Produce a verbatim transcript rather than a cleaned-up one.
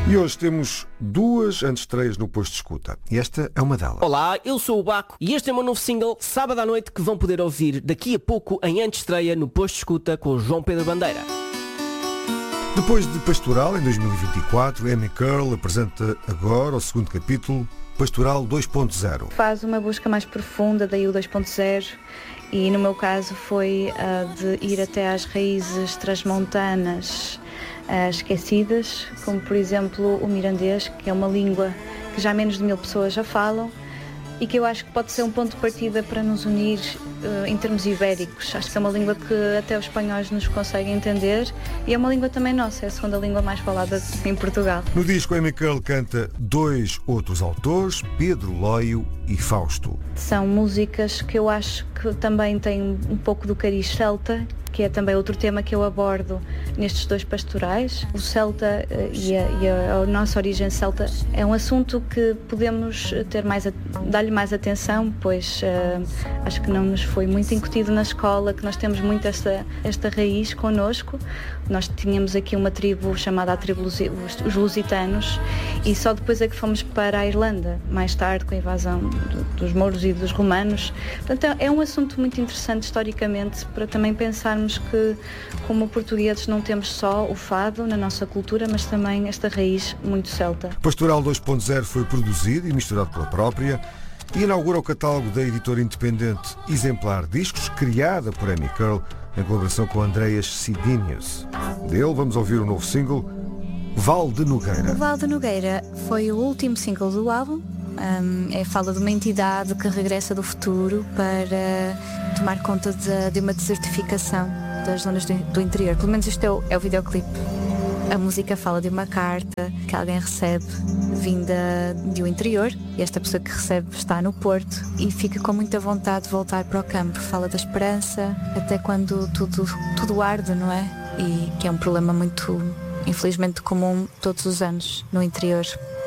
E hoje temos duas antestreias no Posto de Escuta. E esta é uma delas. Olá, eu sou o Baco e este é o meu novo single, Sábado à Noite, que vão poder ouvir daqui a pouco em antestreia no Posto de Escuta com o João Pedro Bandeira. Depois de Pastoral, em dois mil e vinte e quatro, Amy Curl apresenta agora o segundo capítulo, Pastoral dois ponto zero. Faz uma busca mais profunda, daí o dois ponto zero, e no meu caso foi a de ir até às raízes transmontanas uh, esquecidas, como por exemplo o mirandês, que é uma língua que já menos de mil pessoas já falam e que eu acho que pode ser um ponto de partida para nos unir uh, em termos ibéricos. Acho que é uma língua que até os espanhóis nos conseguem entender e é uma língua também nossa, é a segunda língua mais falada em Portugal. No disco, Amy Curl canta dois outros autores, Pedro Lóio e Fausto. São músicas que eu acho que também têm um pouco do cariz celta, que é também outro tema que eu abordo nestes dois pastorais. O celta uh, e, a, e a, a nossa origem celta é um assunto que podemos ter mais, dar-lhe mais atenção, pois uh, acho que não nos foi muito incutido na escola, que nós temos muito esta, esta raiz connosco. Nós tínhamos aqui uma tribo chamada a tribo Lusi, os, os Lusitanos, e só depois é que fomos para a Irlanda, mais tarde com a invasão do, dos mouros e dos romanos. Portanto, é um assunto muito interessante historicamente para também pensarmos que, como portugueses, não temos só o fado na nossa cultura, mas também esta raiz muito celta. Pastoral dois ponto zero foi produzido e misturado pela própria e inaugura o catálogo da editora independente Exemplar Discos, criada por Amy Curl, em colaboração com Andreas Sidinius. Dele vamos ouvir o novo single, Val de Nogueira. O Val de Nogueira foi o último single do álbum. Um, é, fala de uma entidade que regressa do futuro para tomar conta de, de uma desertificação das zonas do, do interior. Pelo menos isto é o, é o videoclipe. A música fala de uma carta que alguém recebe vinda do interior, e esta pessoa que recebe está no Porto e fica com muita vontade de voltar para o campo. Fala da esperança até quando tudo, tudo arde, não é? E que é um problema muito, infelizmente, comum todos os anos no interior.